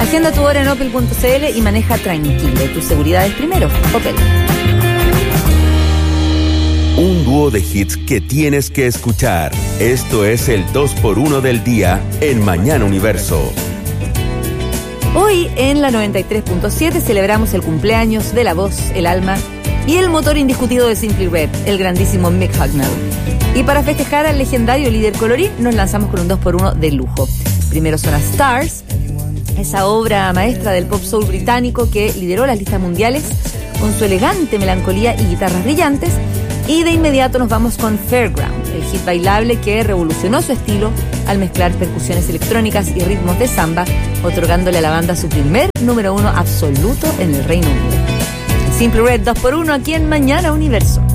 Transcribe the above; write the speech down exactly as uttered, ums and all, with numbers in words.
Agenda tu hora en opel punto c l y maneja tranquilo. Tu seguridad es primero. Opel. Un dúo de hits que tienes que escuchar. Esto es el dos por uno del día en Mañana Universo. Hoy en la noventa y tres punto siete celebramos el cumpleaños de la voz, el alma y el motor indiscutido de Simply Red, el grandísimo Mick Hucknall. Y para festejar al legendario líder colorín, nos lanzamos con un dos por uno de lujo. Primero suena Stars, esa obra maestra del pop soul británico que lideró las listas mundiales con su elegante melancolía y guitarras brillantes. Y de inmediato nos vamos con Fairground, el hit bailable que revolucionó su estilo al mezclar percusiones electrónicas y ritmos de samba, otorgándole a la banda su primer número uno absoluto en el Reino Unido. Simple Red dos por uno aquí en Mañana Universo.